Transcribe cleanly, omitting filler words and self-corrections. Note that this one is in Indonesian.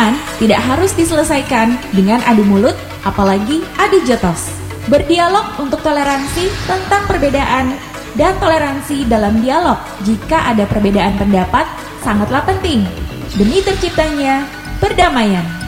Perbedaan tidak harus diselesaikan dengan adu mulut, apalagi adu jotos. Berdialog untuk toleransi tentang perbedaan dan toleransi dalam dialog jika ada perbedaan pendapat sangatlah penting demi terciptanya perdamaian.